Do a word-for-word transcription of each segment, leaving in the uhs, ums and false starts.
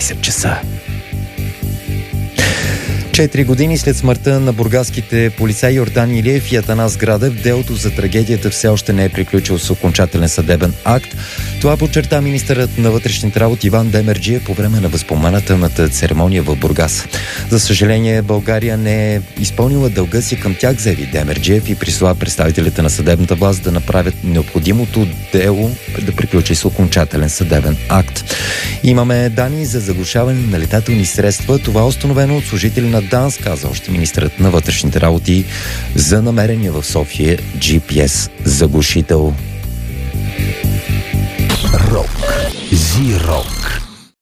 седемнайсет часа. Четири години след смъртта на бургаските полицаи Йордан Илиев и Атанас Градев, делото за трагедията все още не е приключил с окончателен съдебен акт. Това подчерта министърът на вътрешните работи Иван Демерджиев по време на възпоменателната церемония в Бургас. За съжаление, България не е изпълнила дълга си към тях, заяви Демерджиев, и призова представителите на съдебната власт да направят необходимото дело да приключи с окончателен съдебен акт. Имаме данни за заглушаване на летателни средства. Това е установено от служители на ДАНС, каза още министърът на вътрешните работи, за намерения в София джи пи ес заглушител. Рок. Зи-рок.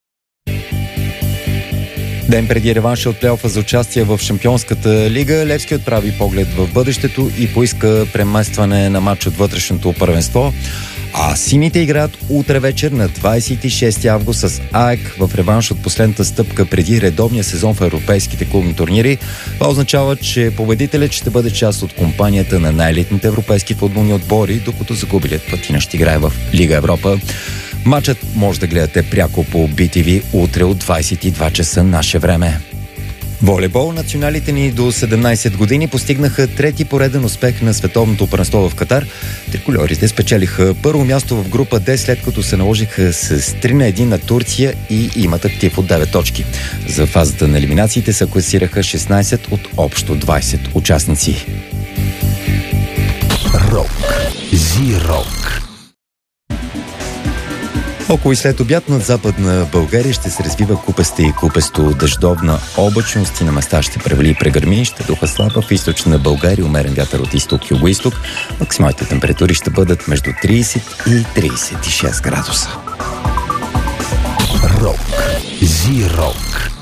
Ден преди реванша от плейофа за участие в Шампионската лига, Левски отправи поглед в бъдещето и поиска преместване на матч от вътрешното първенство. А сините играят утре вечер на двайсет и шести август с АЕК в реванш от последната стъпка преди редовния сезон в европейските клубни турнири. Това означава, че победителят ще бъде част от компанията на най-елитните европейски футболни отбори, докато загубилият пътина ще играе в Лига Европа. Матчът може да гледате пряко по би ти ви утре от двайсет и два часа наше време. Волейбол. Националите ни до седемнайсет години постигнаха трети пореден успех на световното първенство в Катар. Трикольорите спечелиха първо място в група Д, след като се наложиха с три на едно на Турция и имат актив от девет точки. За фазата на елиминациите се класираха шестнайсет от общо двайсет участници. Рок. Зи-рок. Около и след обяд над Западна България ще се развива купеста и купесто дъждовна облачност и на места ще превали и прегърми, ще духа слаба в източна България, умерен вятър от изток и югоизток. Максималните температури ще бъдат между трийсет и трийсет и шест градуса. Рок. Зи-рок.